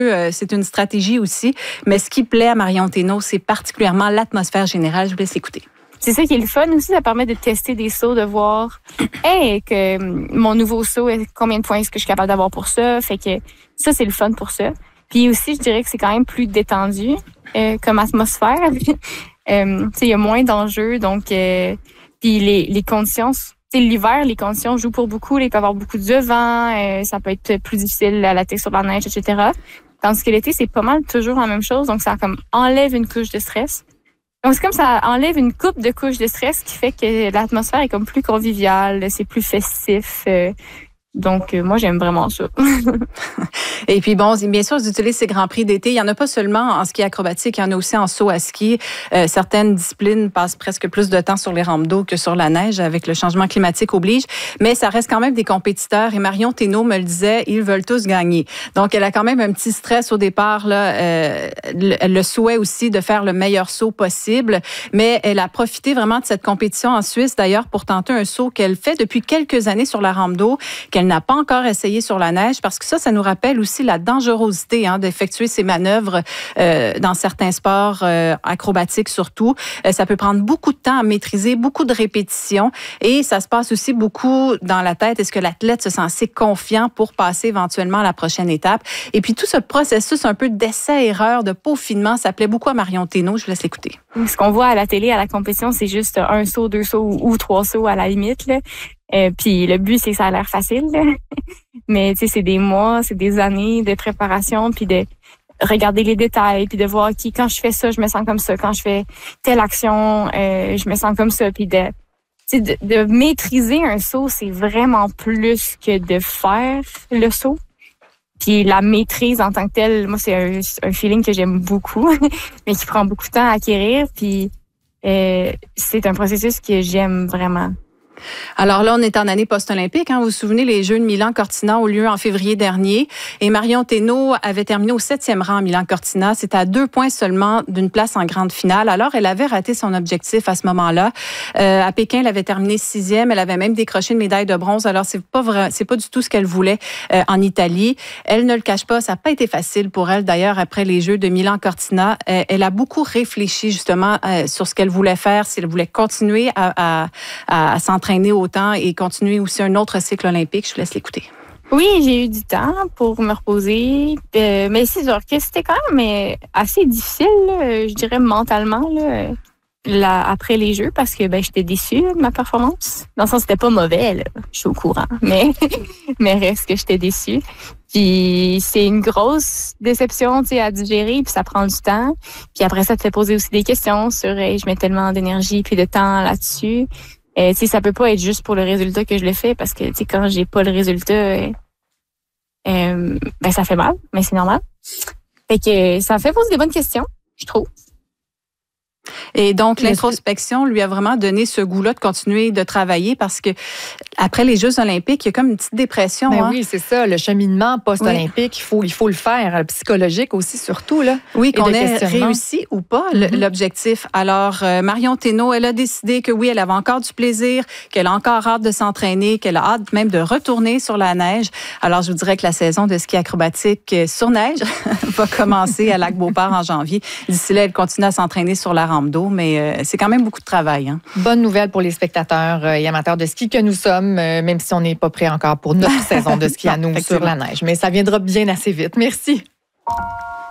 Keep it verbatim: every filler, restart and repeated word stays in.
euh, c'est une stratégie aussi. Mais ce qui plaît à Marion Thénault, c'est particulièrement l'atmosphère générale. Je vous laisse écouter. C'est ça qui est le fun aussi, ça permet de tester des sauts, de voir hey, que mon nouveau saut, combien de points est-ce que je suis capable d'avoir pour ça. Fait que ça, c'est le fun pour ça. Puis aussi, je dirais que c'est quand même plus détendu euh, comme atmosphère. euh, il y a moins d'enjeux, donc euh, puis les, les conditions, l'hiver, les conditions jouent pour beaucoup. Là, il peut y avoir beaucoup de vent, euh, ça peut être plus difficile à la tête sur la neige, et cetera. Tandis que l'été, c'est pas mal toujours la même chose, donc ça comme enlève une couche de stress. Donc, c'est comme ça enlève une coupe de couches de stress qui fait que l'atmosphère est comme plus conviviale, c'est plus festif. Euh, Donc, euh, moi, j'aime vraiment ça. Et puis, bon, bien sûr, ils utilisent ces grands prix d'été. Il n'y en a pas seulement en ski acrobatique, il y en a aussi en saut à ski. Euh, certaines disciplines passent presque plus de temps sur les rampes d'eau que sur la neige, avec le changement climatique oblige. Mais ça reste quand même des compétiteurs. Et Marion Thénault me le disait, ils veulent tous gagner. Donc, elle a quand même un petit stress au départ, là, euh, le, le souhait aussi de faire le meilleur saut possible. Mais elle a profité vraiment de cette compétition en Suisse, d'ailleurs, pour tenter un saut qu'elle fait depuis quelques années sur la rampe d'eau, qu'elle n'a pas encore essayé sur la neige, parce que ça, ça nous rappelle aussi la dangerosité hein, d'effectuer ces manœuvres euh, dans certains sports euh, acrobatiques surtout. Euh, ça peut prendre beaucoup de temps à maîtriser, beaucoup de répétitions, et ça se passe aussi beaucoup dans la tête. Est-ce que l'athlète se sent assez confiant pour passer éventuellement à la prochaine étape? Et puis tout ce processus un peu d'essai-erreur, de peaufinement, ça plaît beaucoup à Marion Thénault. Je vous laisse l'écouter. Ce qu'on voit à la télé, à la compétition, c'est juste un saut, deux sauts ou trois sauts à la limite, là. Euh, puis le but, c'est que ça a l'air facile, là. Mais tu sais, c'est des mois, c'est des années de préparation, puis de regarder les détails, puis de voir qui, quand je fais ça, je me sens comme ça. Quand je fais telle action, euh, je me sens comme ça. Puis de, de, de maîtriser un saut, c'est vraiment plus que de faire le saut. Puis la maîtrise en tant que telle, moi, c'est un, un feeling que j'aime beaucoup, mais qui prend beaucoup de temps à acquérir. Puis euh, c'est un processus que j'aime vraiment. Alors là, on est en année post-olympique. Hein. Vous vous souvenez, les Jeux de Milan-Cortina ont lieu en février dernier. Et Marion Thénault avait terminé au septième rang à Milan-Cortina. C'était à deux points seulement d'une place en grande finale. Alors, elle avait raté son objectif à ce moment-là. Euh, à Pékin, elle avait terminé sixième. Elle avait même décroché une médaille de bronze. Alors, c'est pas vrai, c'est pas du tout ce qu'elle voulait euh, en Italie. Elle ne le cache pas. Ça n'a pas été facile pour elle. D'ailleurs, après les Jeux de Milan-Cortina, euh, elle a beaucoup réfléchi justement euh, sur ce qu'elle voulait faire, si elle voulait continuer à, à, à, à s'entraîner autant et continuer aussi un autre cycle olympique. Je vous laisse l'écouter. Oui, j'ai eu du temps pour me reposer, euh, mais c'est sûr que c'était quand même assez difficile, là, je dirais mentalement, là, là, après les Jeux, parce que ben j'étais déçue de ma performance. Dans le sens, c'était pas mauvais, là, je suis au courant, mais mais reste que j'étais déçue. Puis c'est une grosse déception, tu sais, à digérer, puis ça prend du temps. Puis après ça, te fait poser aussi des questions sur hey, je mets tellement d'énergie puis de temps là-dessus. Euh, tu sais, ça peut pas être juste pour le résultat que je le fais, parce que tu sais, quand j'ai pas le résultat, euh, euh, ben ça fait mal, mais c'est normal. Fait que ça fait poser des bonnes questions, je trouve. Et donc, l'introspection lui a vraiment donné ce goût-là de continuer de travailler, parce que après les Jeux olympiques, il y a comme une petite dépression. Ben hein? Oui, c'est ça. Le cheminement post-olympique, oui. il faut, il faut le faire, psychologique aussi surtout. Là, oui, qu'on ait réussi ou pas mm-hmm. l'objectif. Alors, euh, Marion Thénault, elle a décidé que oui, elle avait encore du plaisir, qu'elle a encore hâte de s'entraîner, qu'elle a hâte même de retourner sur la neige. Alors, je vous dirais que la saison de ski acrobatique sur neige va commencer à Lac-Beauport en janvier. D'ici là, elle continue à s'entraîner sur la rampe d'eau, mais euh, c'est quand même beaucoup de travail. Hein. Bonne nouvelle pour les spectateurs et amateurs de ski que nous sommes, euh, même si on n'est pas prêt encore pour notre saison de ski à nous sur la neige. Mais ça viendra bien assez vite. Merci.